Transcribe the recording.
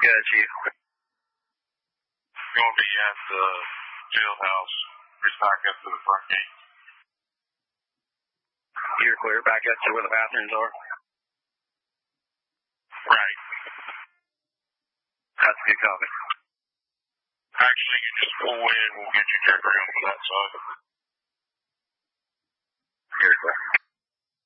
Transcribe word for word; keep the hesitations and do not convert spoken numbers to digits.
Good, Chief. You're going to be at the field house. Just back up to the front gate. You're clear back up to where the bathrooms are? Right. That's a good copy. Actually, you just pull in. We'll get you turned around to that side. You're clear.